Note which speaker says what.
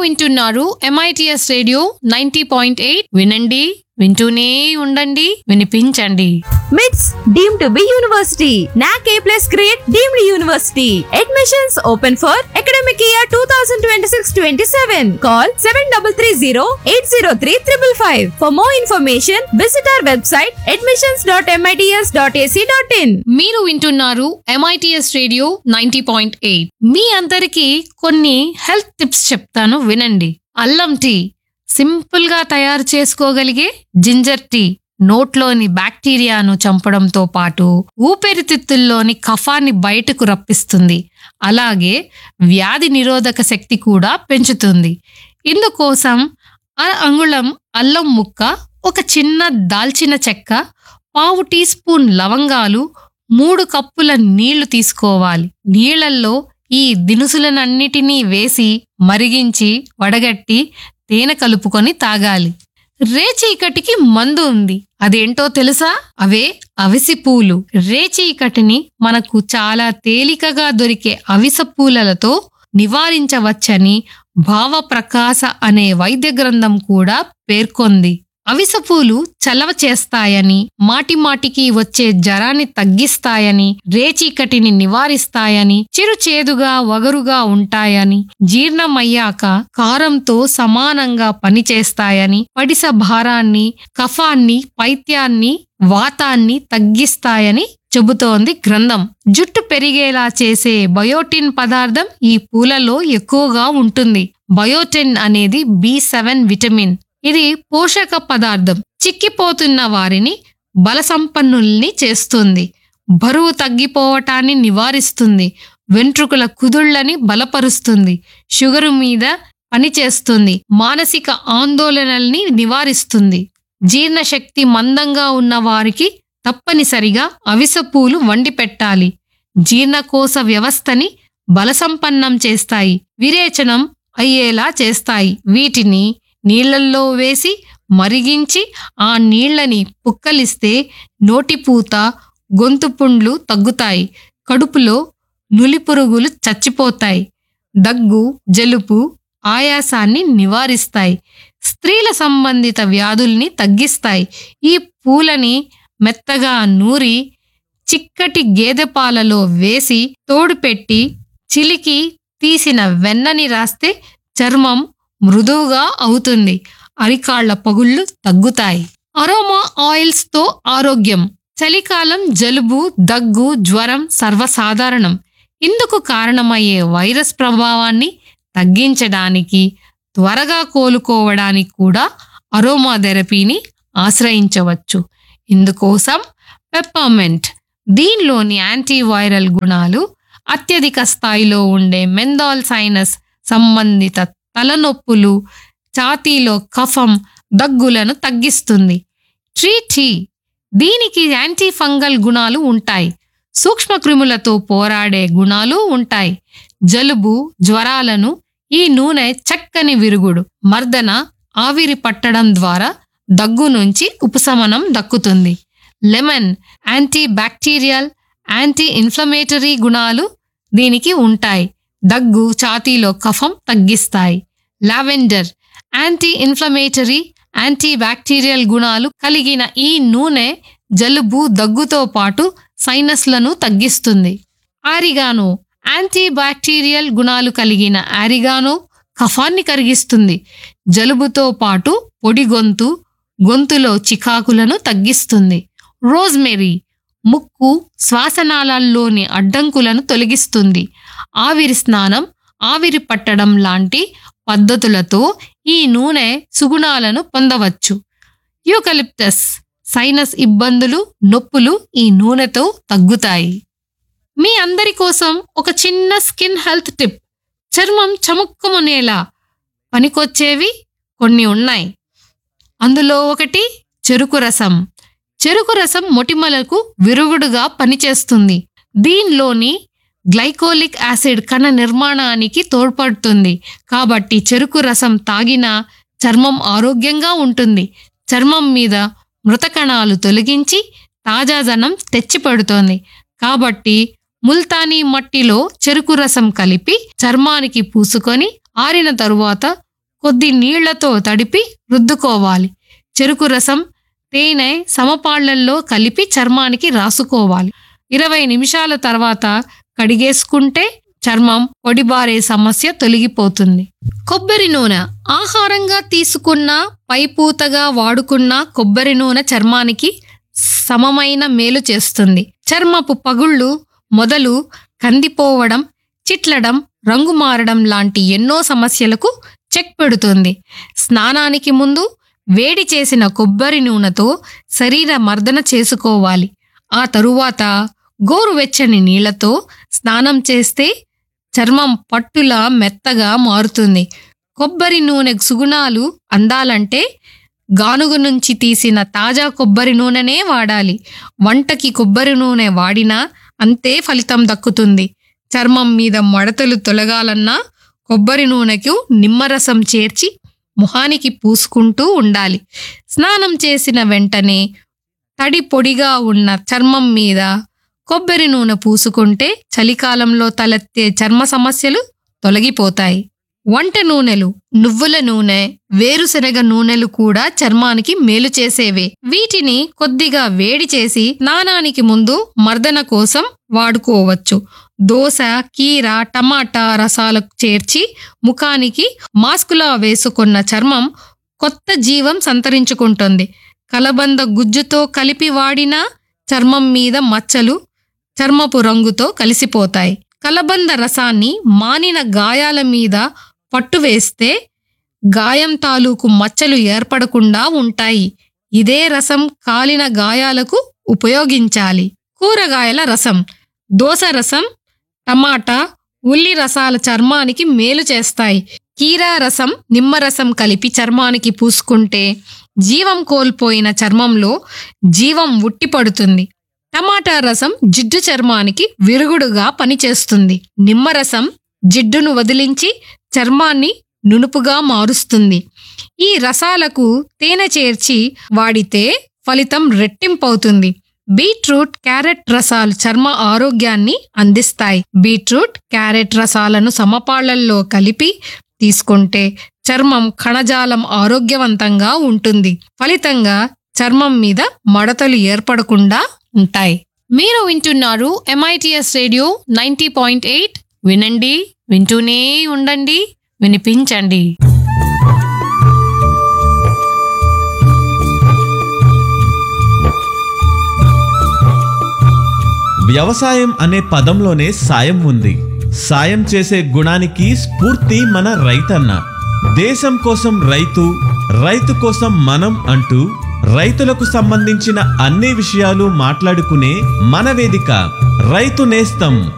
Speaker 1: వింటున్నారు MITS radio 90.8. వినండి, వింటూనే ఉండండి, వినిపించండి.
Speaker 2: MITS deemed to be university. NAC A+ grade deemed university. Admissions open for academic year 2026-27. Call 7330-803-555. For more information, visit our website admissions.mits.ac.in.
Speaker 1: మీరు వింటున్నారు MITS radio 90.8. మీ అందరికీ కొన్ని హెల్త్ టిప్స్ చెప్తాను, వినండి. అల్లం టీ సింపుల్ గా తయారు చేసుకోగలిగే జింజర్ టీ నోట్లోని బ్యాక్టీరియాను చంపడంతో పాటు ఊపిరితిత్తుల్లోని కఫాన్ని బయటకు రప్పిస్తుంది. అలాగే వ్యాధి నిరోధక శక్తి కూడా పెంచుతుంది. ఇందుకోసం అంగుళం అల్లం ముక్క, ఒక చిన్న దాల్చిన చెక్క, పావు టీ స్పూన్ లవంగాలు, 3 కప్పుల నీళ్లు తీసుకోవాలి. నీళ్లల్లో ఈ దినుసులనన్నిటినీ వేసి మరిగించి వడగట్టి తేనె కలుపుకొని తాగాలి. రేచీకటికి మందు ఉంది, అదేంటో తెలుసా? అవే అవిసి పూలు. రేచీకటిని మనకు చాలా తేలికగా దొరికే అవిస పూలతో నివారించవచ్చని భావప్రకాశ అనే వైద్య గ్రంథం కూడా పేర్కొంది. అవిసపూలు చలవ చేస్తాయని, మాటిమాటికి వచ్చే జ్వరాన్ని తగ్గిస్తాయని, రేచీకటిని నివారిస్తాయని, చిరుచేదుగా వగరుగా ఉంటాయని, జీర్ణమయ్యాక కారంతో సమానంగా పనిచేస్తాయని, పడిస భారాన్ని, కఫాన్ని, పైత్యాన్ని, వాతాన్ని తగ్గిస్తాయని చెబుతోంది గ్రంథం. జుట్టు పెరిగేలా చేసే బయోటిన్ పదార్థం ఈ పూలలో ఎక్కువగా ఉంటుంది. బయోటిన్ అనేది B7 విటమిన్. ఇది పోషక పదార్థం. చిక్కిపోతున్న వారిని బలసంపన్నుల్ని చేస్తుంది. బరువు తగ్గిపోవటాన్ని నివారిస్తుంది. వెంట్రుకల కుదుళ్లని బలపరుస్తుంది. షుగరు మీద పనిచేస్తుంది. మానసిక ఆందోళనల్ని నివారిస్తుంది. జీర్ణశక్తి మందంగా ఉన్న వారికి తప్పనిసరిగా అవిసపూలు వండి పెట్టాలి. జీర్ణకోశ వ్యవస్థని బలసంపన్నం చేస్తాయి. విరేచనం అయ్యేలా చేస్తాయి. వీటిని నీళ్లల్లో వేసి మరిగించి ఆ నీళ్లని పుక్కలిస్తే నోటిపూత, గొంతు పుండ్లు తగ్గుతాయి. కడుపులో నులిపురుగులు చచ్చిపోతాయి. దగ్గు, జలుబు, ఆయాసాన్ని నివారిస్తాయి. స్త్రీల సంబంధిత వ్యాధుల్ని తగ్గిస్తాయి. ఈ పూలని మెత్తగా నూరి చిక్కటి గేదె పాలలో వేసి తోడుపెట్టి చిలికి తీసిన వెన్నని రాస్తే చర్మం మృదువుగా అవుతుంది. అరికాళ్ల పగుళ్లు తగ్గుతాయి. అరోమా ఆయిల్స్ తో ఆరోగ్యం. చలికాలం జలుబు, దగ్గు, జ్వరం సర్వసాధారణం. ఇందుకు కారణమయ్యే వైరస్ ప్రభావాన్ని తగ్గించడానికి, త్వరగా కోలుకోవడానికి కూడా అరోమా థెరపీని ఆశ్రయించవచ్చు. ఇందుకోసం పెప్పర్మెంట్, దీనిలోని యాంటీవైరల్ గుణాలు అత్యధిక స్థాయిలో ఉండే మెంథాల్ సైనస్ సంబంధిత తలనొప్పులు, ఛాతీలో కఫం, దగ్గులను తగ్గిస్తుంది. టీ, దీనికి యాంటీ ఫంగల్ గుణాలు ఉంటాయి. సూక్ష్మక్రిములతో పోరాడే గుణాలు ఉంటాయి. జలుబు, జ్వరాలను ఈ నూనె చక్కని విరుగుడు. మర్దన, ఆవిరి పట్టడం ద్వారా దగ్గు నుంచి ఉపశమనం దక్కుతుంది. Lemon, anti bacterial, anti inflammatory గుణాలు దీనికి ఉంటాయి. దగ్గు, ఛాతీలో కఫం తగ్గిస్తాయి. Lavender, anti inflammatory, anti bacterial గుణాలు కలిగిన ఈ నూనె జలుబు, దగ్గుతో పాటు సైనస్లను తగ్గిస్తుంది. ఆరిగానో, యాంటీ బ్యాక్టీరియల్ గుణాలు కలిగిన ఆరిగానో కఫాన్ని కరిగిస్తుంది. జలుబుతో పాటు పొడి గొంతు, గొంతులో చికాకులను తగ్గిస్తుంది. రోజ్మెరీ, ముక్కు, శ్వాసనాళాల్లోని అడ్డంకులను తొలగిస్తుంది. ఆవిరి స్నానం, ఆవిరి పట్టడం లాంటి పద్ధతులతో ఈ నూనె సుగుణాలను పొందవచ్చు. యూకలిప్టస్, సైనస్ ఇబ్బందులు, నొప్పులు ఈ నూనెతో తగ్గుతాయి. మీ అందరి కోసం ఒక చిన్న స్కిన్ హెల్త్ టిప్. చర్మం చముక్కుమనేలా పనికొచ్చేవి కొన్ని ఉన్నాయి. అందులో ఒకటి చెరుకు రసం. చెరుకు రసం మొటిమలకు విరుగుడుగా పనిచేస్తుంది. దీనిలోని గ్లైకోలిక్ యాసిడ్ కణ నిర్మాణానికి తోడ్పడుతుంది. కాబట్టి చెరుకు రసం తాగినా చర్మం ఆరోగ్యంగా ఉంటుంది. చర్మం మీద మృత కణాలు తొలగించి తాజాదనం తెచ్చిపెడుతోంది. కాబట్టి ముల్తానీ మట్టిలో చెరుకు రసం కలిపి చర్మానికి పూసుకొని ఆరిన తరువాత కొద్ది నీళ్లతో తడిపి రుద్దుకోవాలి. చెరుకు రసం, తేనె సమపాళ్లల్లో కలిపి చర్మానికి రాసుకోవాలి. 20 నిమిషాల తర్వాత కడిగేసుకుంటే చర్మం పొడిబారే సమస్య తొలగిపోతుంది. కొబ్బరి నూనె ఆహారంగా తీసుకున్న, పైపూతగా వాడుకున్న కొబ్బరి నూనె చర్మానికి సమమైన మేలు చేస్తుంది. చర్మపు పగుళ్ళు మొదలు కందిపోవడం, చిట్లడం, రంగు మారడం లాంటి ఎన్నో సమస్యలకు చెక్ పెడుతుంది. స్నానానికి ముందు వేడి చేసిన కొబ్బరి నూనెతో శరీర మర్దన చేసుకోవాలి. ఆ తరువాత గోరువెచ్చని నీళ్లతో స్నానం చేస్తే చర్మం పట్టులా మెత్తగా మారుతుంది. కొబ్బరి నూనె సుగుణాలు అందాలంటే గానుగ నుంచి తీసిన తాజా కొబ్బరి నూనెనే వాడాలి. వంటకి కొబ్బరి నూనె వాడినా అంతే ఫలితం దక్కుతుంది. చర్మం మీద మడతలు తొలగాలన్నా కొబ్బరి నూనెకు నిమ్మరసం చేర్చి ముఖానికి పూసుకుంటూ ఉండాలి. స్నానం చేసిన వెంటనే తడి పొడిగా ఉన్న చర్మం మీద కొబ్బరి నూనె పూసుకుంటే చలికాలంలో తలెత్తే చర్మ సమస్యలు తొలగిపోతాయి. వంట నూనెలు, నువ్వుల నూనె, వేరుశనగ నూనెలు కూడా చర్మానికి మేలు చేసేవే. వీటిని కొద్దిగా వేడి చేసి స్నానానికి ముందు మర్దన కోసం వాడుకోవచ్చు. దోస, కీర, టమాటా రసాలకు చేర్చి ముఖానికి మాస్కులా వేసుకున్న చర్మం కొత్త జీవం సంతరించుకుంటుంది. కలబంద గుజ్జుతో కలిపి వాడిన చర్మం మీద మచ్చలు చర్మపు రంగుతో కలిసిపోతాయి. కలబంద రసాన్ని మానిన గాయాల మీద పట్టు వేస్తే గాయం తాలూకు మచ్చలు ఏర్పడకుండా ఉంటాయి. ఇదే రసం కాలిన గాయాలకు ఉపయోగించాలి. కూరగాయల రసం, దోస రసం, టమాటా, ఉల్లి రసాల చర్మానికి మేలు చేస్తాయి. కీరా రసం, నిమ్మరసం కలిపి చర్మానికి పూసుకుంటే జీవం కోల్పోయిన చర్మంలో జీవం ఉట్టిపడుతుంది. టమాటా రసం జిడ్డు చర్మానికి విరుగుడుగా పనిచేస్తుంది. నిమ్మరసం జిడ్డును వదిలించి చర్మాన్ని నునుపుగా మారుస్తుంది. ఈ రసాలకు తేనె చేర్చి వాడితే ఫలితం రెట్టింపవుతుంది. బీట్రూట్, క్యారెట్ రసాలు చర్మ ఆరోగ్యాన్ని అందిస్తాయి. బీట్రూట్, క్యారెట్ రసాలను సమపాళ్లల్లో కలిపి తీసుకుంటే చర్మం కణజాలం ఆరోగ్యవంతంగా ఉంటుంది. ఫలితంగా చర్మం మీద మడతలు ఏర్పడకుండా ఉంటాయి. మీరు వింటున్నారు MITS రేడియో 90.8. వినండి, వింటూనే ఉండండి, వినిపించండి.
Speaker 3: వ్యవసాయం అనే పదంలోనే సాయం ఉంది. సాయం చేసే గుణానికి స్ఫూర్తి మన రైతన్న. దేశం కోసం రైతు, రైతు కోసం మనం అంటూ రైతులకు సంబంధించిన అన్ని విషయాలు మాట్లాడుకునే మన వేదిక రైతు నేస్తం.